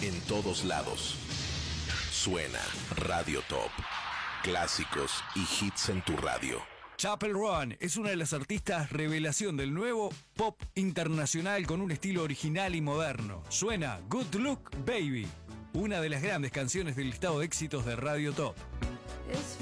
en todos lados. Suena Radio Top. Clásicos y hits en tu radio. Chapel Roan es una de las artistas revelación del nuevo pop internacional con un estilo original y moderno. Suena Good Luck Baby, una de las grandes canciones del listado de éxitos de Radio Top. It's